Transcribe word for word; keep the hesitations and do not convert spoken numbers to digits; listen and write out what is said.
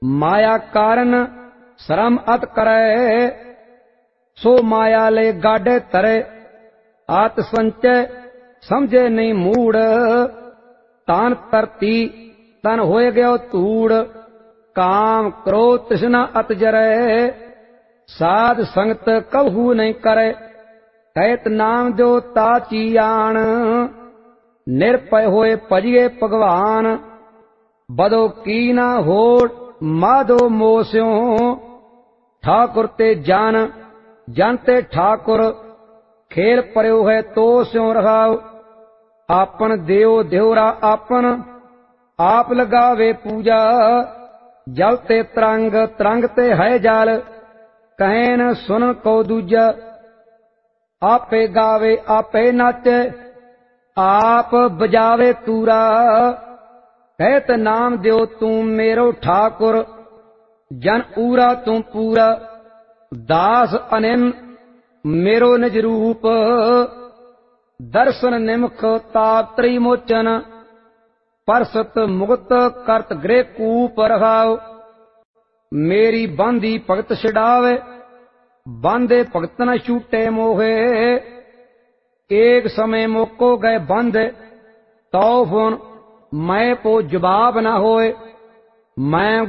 माया कारण श्रम अत करे, सो माया ले गाडे तरे। आत संचय समझे नहीं मूड़, तान तरती तन होए गयो धूड़। काम क्रोध तृष्णा अत जरै, साध संगत कबहू नहीं करे। कहत नाम जो ताची आन, निरपय होए भजिए भगवान। बदो की ना होड़ माधो मोस्यों, ठाकुर ते जान जानते ठाकुर। खेल परयो है तो स्यों रहाओ, आपन देव देवरा आपन। आप लगावे पूजा, जल ते तरंग तरंग ते है जाल। कहे न सुन को दूजा, आपे गावे आपे नाचे। आप बजावे तूरा, कहत नाम देव तू मेरो ठाकुर। जन ऊरा तू पूरा, दास अनिन मेरो निज रूप। दर्शन निमख ताप त्रिमोचन, परसत मुक्त करत गृह कूप रहाओ। मेरी बांधी भगत छड़ावे, बांधे भगत न छूटे मोहे। एक समय मोको गए बांधे, तो फोन मैं को जवाब न होए। मैं